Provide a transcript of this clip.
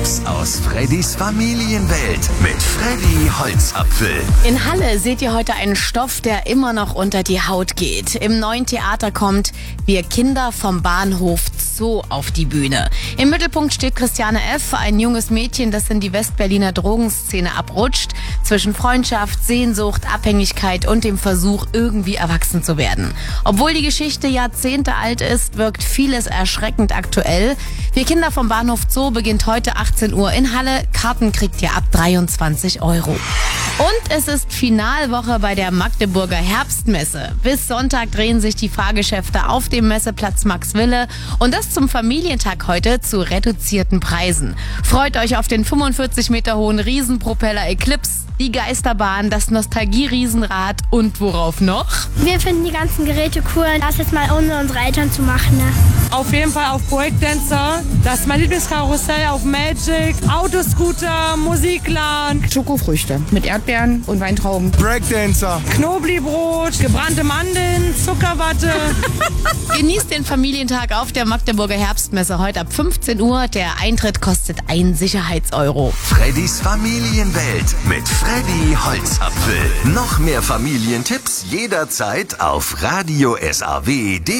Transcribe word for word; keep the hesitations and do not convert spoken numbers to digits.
Tipps aus Freddys Familienwelt mit Freddy Holzapfel. In Halle seht ihr heute einen Stoff, der immer noch unter die Haut geht. Im neuen Theater kommt Wir Kinder vom Bahnhof Zoo auf die Bühne. Im Mittelpunkt steht Christiane F., ein junges Mädchen, das in die Westberliner Drogenszene abrutscht, zwischen Freundschaft, Sehnsucht, Abhängigkeit und dem Versuch, irgendwie erwachsen zu werden. Obwohl die Geschichte Jahrzehnte alt ist, wirkt vieles erschreckend aktuell. Wir Kinder vom Bahnhof Zoo beginnt heute achtzehn Uhr in Halle. Karten kriegt ihr ab dreiundzwanzig Euro. Und es ist Finalwoche bei der Magdeburger Herbstmesse. Bis Sonntag drehen sich die Fahrgeschäfte auf dem Messeplatz Max Wille und das zum Familientag heute zu reduzierten Preisen. Freut euch auf den fünfundvierzig Meter hohen Riesenpropeller Eclipse, die Geisterbahn, das Nostalgie-Riesenrad und worauf noch? Wir finden die ganzen Geräte cool, das jetzt mal ohne unsere Eltern zu machen. Ne? Auf jeden Fall auf Breakdancer, das ist mein Lieblingskarussell, auf Magic, Autoscooter, Musikladen. Schokofrüchte mit Erdbeeren und Weintrauben. Breakdancer. Knoblauchbrot, gebrannte Mandeln, Zuckerwatte. Genießt den Familientag auf der Magdeburger Herbstmesse heute ab fünfzehn Uhr. Der Eintritt kostet ein Sicherheitseuro. Freddys Familienwelt mit Freddy Holzapfel. Noch mehr Familientipps jederzeit auf radio S A W punkt de.